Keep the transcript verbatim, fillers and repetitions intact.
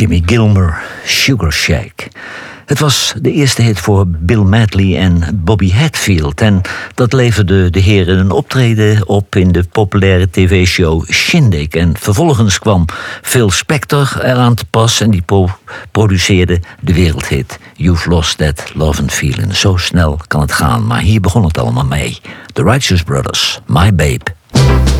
Jimmy Gilmer, Sugar Shack. Het was de eerste hit voor Bill Medley en Bobby Hatfield. En dat leverde de heren een optreden op in de populaire tv-show Shindig. En vervolgens kwam Phil Spector eraan te pas en die pro- produceerde de wereldhit You've Lost That Love and Feeling. Zo snel kan het gaan, maar hier begon het allemaal mee. The Righteous Brothers, My Babe.